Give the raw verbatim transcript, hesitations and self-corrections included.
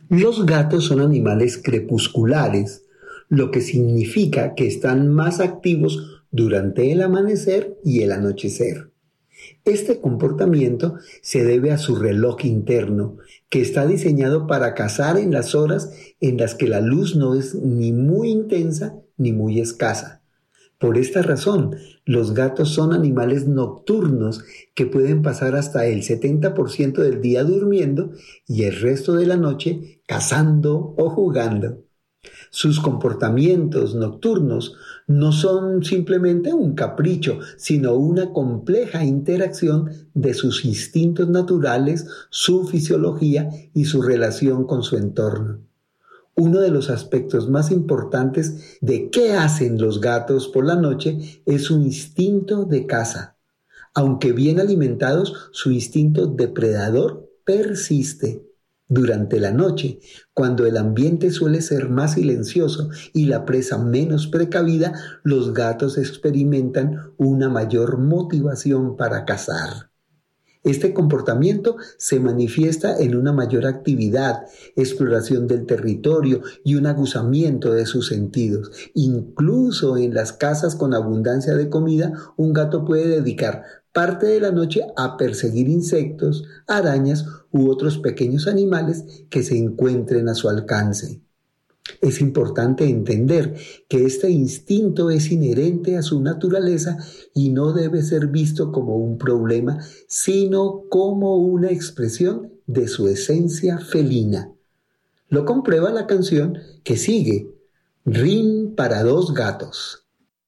Los gatos son animales crepusculares, lo que significa que están más activos durante el amanecer y el anochecer. Este comportamiento se debe a su reloj interno, que está diseñado para cazar en las horas en las que la luz no es ni muy intensa ni muy escasa. Por esta razón, los gatos son animales nocturnos que pueden pasar hasta el setenta por ciento del día durmiendo y el resto de la noche cazando o jugando. Sus comportamientos nocturnos no son simplemente un capricho, sino una compleja interacción de sus instintos naturales, su fisiología y su relación con su entorno. Uno de los aspectos más importantes de qué hacen los gatos por la noche es su instinto de caza. Aunque bien alimentados, su instinto depredador persiste. Durante la noche, cuando el ambiente suele ser más silencioso y la presa menos precavida, los gatos experimentan una mayor motivación para cazar. Este comportamiento se manifiesta en una mayor actividad, exploración del territorio y un aguzamiento de sus sentidos. Incluso en las casas con abundancia de comida, un gato puede dedicar parte de la noche a perseguir insectos, arañas u otros pequeños animales que se encuentren a su alcance. Es importante entender que este instinto es inherente a su naturaleza y no debe ser visto como un problema, sino como una expresión de su esencia felina. Lo comprueba la canción que sigue, Rin para dos gatos.